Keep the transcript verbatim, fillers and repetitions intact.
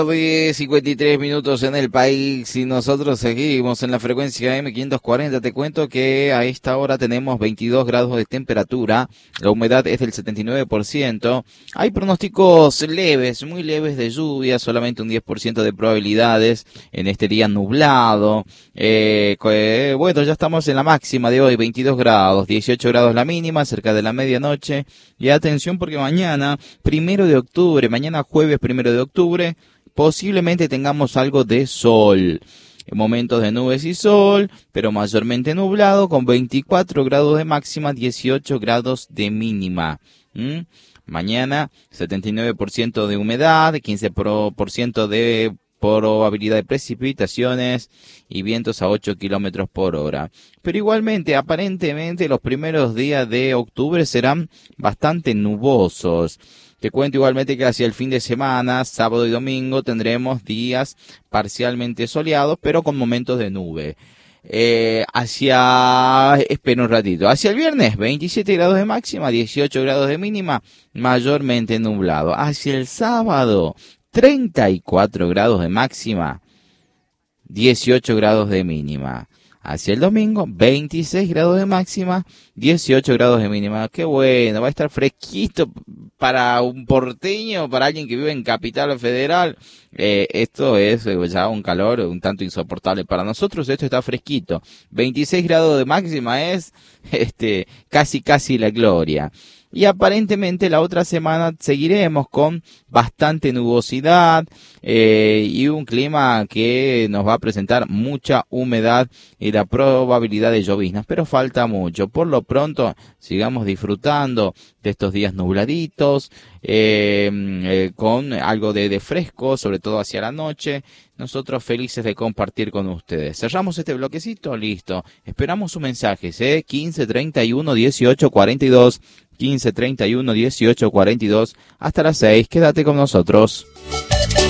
De cincuenta y tres minutos en el país y nosotros seguimos en la frecuencia M quinientos cuarenta. Te cuento que a esta hora tenemos veintidós grados de temperatura, la humedad es del setenta y nueve por ciento, hay pronósticos leves, muy leves de lluvia, solamente un diez por ciento de probabilidades en este día nublado. Eh, bueno, ya estamos en la máxima de hoy, veintidós grados, dieciocho grados la mínima, cerca de la medianoche. Y atención porque mañana, primero de octubre, mañana jueves primero de octubre, posiblemente tengamos algo de sol, momentos de nubes y sol, pero mayormente nublado, con veinticuatro grados de máxima, dieciocho grados de mínima. ¿Mm? Mañana setenta y nueve por ciento de humedad, quince por ciento de probabilidad de precipitaciones y vientos a ocho kilómetros por hora. Pero igualmente, aparentemente, los primeros días de octubre serán bastante nubosos. Te cuento igualmente que hacia el fin de semana, sábado y domingo, tendremos días parcialmente soleados, pero con momentos de nube. Eh, hacia, espera un ratito, hacia el viernes, veintisiete grados de máxima, dieciocho grados de mínima, mayormente nublado. Hacia el sábado, treinta y cuatro grados de máxima, dieciocho grados de mínima. Hacia el domingo, veintiséis grados de máxima, dieciocho grados de mínima. Qué bueno, va a estar fresquito para un porteño, para alguien que vive en Capital Federal. Eh, esto es ya un calor un tanto insoportable para nosotros. Esto está fresquito. veintiséis grados de máxima es este casi casi la gloria. Y aparentemente la otra semana seguiremos con bastante nubosidad eh, y un clima que nos va a presentar mucha humedad y la probabilidad de lloviznas, pero falta mucho. Por lo pronto, sigamos disfrutando de estos días nubladitos, eh, eh, con algo de, de fresco, sobre todo hacia la noche. Nosotros felices de compartir con ustedes. Cerramos este bloquecito, listo. Esperamos sus mensajes, ¿eh? quince, treinta y uno, dieciocho, cuarenta y dos. quince, treinta y uno, dieciocho, cuarenta y dos. Hasta las seis. Quédate con nosotros.